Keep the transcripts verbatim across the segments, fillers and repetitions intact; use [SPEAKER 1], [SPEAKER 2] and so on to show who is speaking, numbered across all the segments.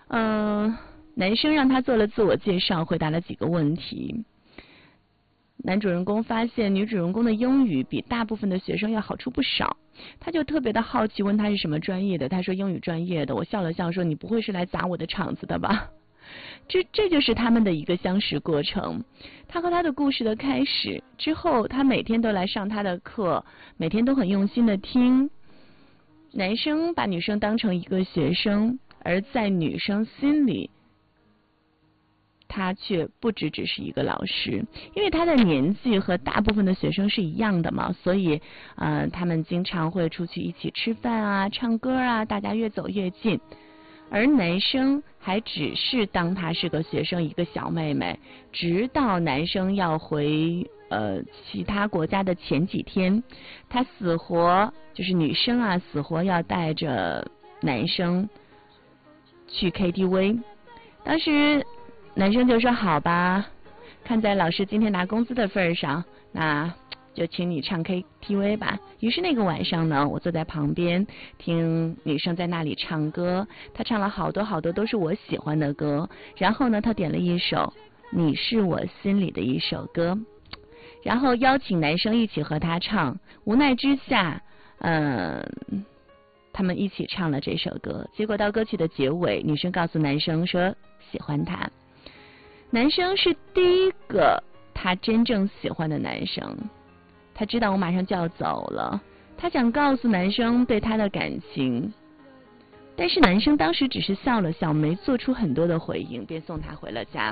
[SPEAKER 1] 嗯、呃，男生让他做了自我介绍，回答了几个问题。男主人公发现女主人公的英语比大部分的学生要好出不少，他就特别的好奇，问他是什么专业的。他说英语专业的。我笑了笑说，你不会是来砸我的场子的吧？这这就是他们的一个相识过程，他和他的故事的开始。之后他每天都来上他的课，每天都很用心的听。男生把女生当成一个学生，而在女生心里，他却不只只是一个老师，因为他的年纪和大部分的学生是一样的嘛，所以呃，他们经常会出去一起吃饭啊、唱歌啊，大家越走越近。而男生还只是当他是个学生，一个小妹妹，直到男生要回呃其他国家的前几天，他死活就是女生啊，死活要带着男生去 K T V。 当时男生就说好吧，看在老师今天拿工资的份上，那就请你唱 K T V 吧。于是那个晚上呢，我坐在旁边听女生在那里唱歌，她唱了好多好多都是我喜欢的歌。然后呢，她点了一首你是我心里的一首歌，然后邀请男生一起和她唱。无奈之下，嗯、呃，他们一起唱了这首歌。结果到歌曲的结尾，女生告诉男生说喜欢他。男生是第一个他真正喜欢的男生。他知道我马上就要走了，他想告诉男生对他的感情，但是男生当时只是笑了笑，没做出很多的回应，便送他回了家。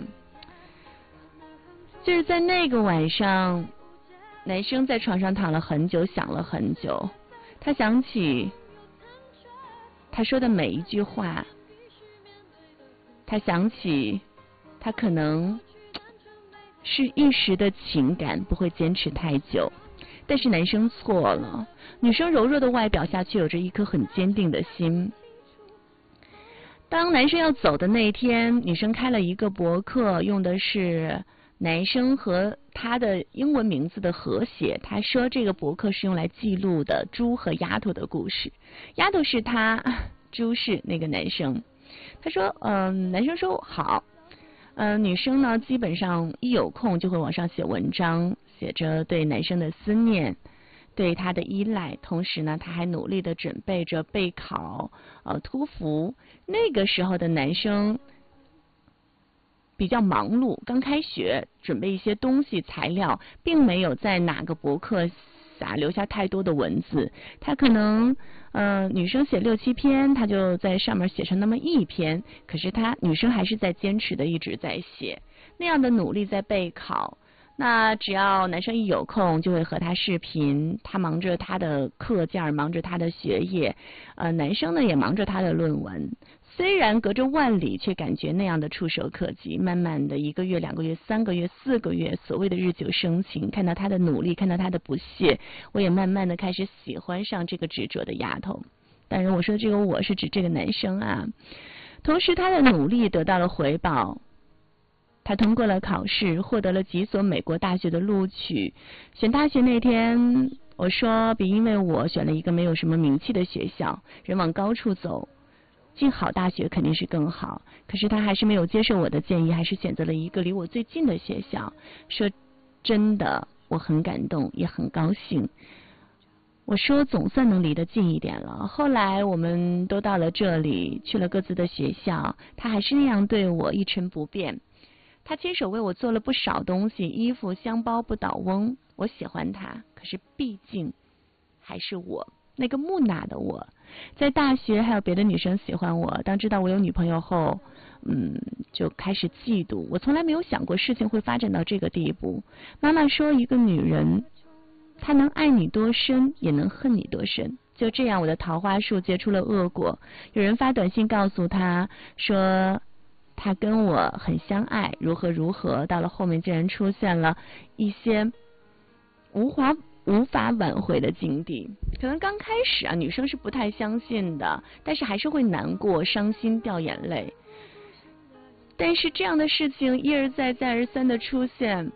[SPEAKER 1] 就是在那个晚上，男生在床上躺了很久，想了很久，他想起他说的每一句话，他想起他可能是一时的情感，不会坚持太久。但是男生错了，女生柔弱的外表下却有着一颗很坚定的心。当男生要走的那天，女生开了一个博客，用的是男生和他的英文名字的合写。他说这个博客是用来记录的猪和丫头的故事，丫头是他，猪是那个男生。他说嗯、呃，男生说好。呃，女生呢，基本上一有空就会往上写文章，写着对男生的思念，对他的依赖，同时呢，他还努力的准备着备考呃托福。那个时候的男生比较忙碌，刚开学，准备一些东西材料，并没有在哪个博客啊留下太多的文字。他可能呃女生写六七篇，他就在上面写上那么一篇，可是他女生还是在坚持的一直在写，那样的努力在备考。那只要男生一有空就会和他视频，他忙着他的课件，忙着他的学业，呃男生呢也忙着他的论文。虽然隔着万里，却感觉那样的触手可及。慢慢的一个月、两个月、三个月、四个月，所谓的日久生情，看到他的努力，看到他的不懈，我也慢慢的开始喜欢上这个执着的丫头。当然我说这个我是指这个男生啊。同时他的努力得到了回报，他通过了考试，获得了几所美国大学的录取。选大学那天，我说别因为我选了一个没有什么名气的学校，人往高处走，进好大学肯定是更好。可是他还是没有接受我的建议，还是选择了一个离我最近的学校。说真的，我很感动，也很高兴。我说总算能离得近一点了。后来我们都到了这里，去了各自的学校，他还是那样对我一成不变。他亲手为我做了不少东西，衣服、香包、不倒翁。我喜欢他，可是毕竟还是我，那个木讷的我。在大学还有别的女生喜欢我，当知道我有女朋友后，嗯，就开始嫉妒。我从来没有想过事情会发展到这个地步。妈妈说，一个女人，她能爱你多深，也能恨你多深。就这样，我的桃花树结出了恶果。有人发短信告诉他说，他跟我很相爱，如何如何。到了后面竟然出现了一些无法无法挽回的境地。可能刚开始啊，女生是不太相信的，但是还是会难过、伤心、掉眼泪。但是这样的事情一而再、再而三的出现，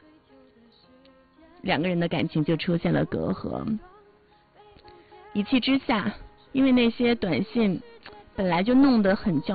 [SPEAKER 1] 两个人的感情就出现了隔阂。一气之下，因为那些短信本来就弄得很焦